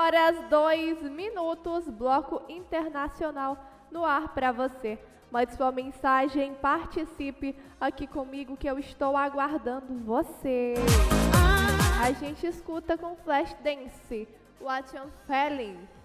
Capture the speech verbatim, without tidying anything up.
horas, dois minutos, bloco internacional no ar para você. Mande sua mensagem, participe aqui comigo que eu estou aguardando você. A gente escuta com Flashdance, What I'm Feeling.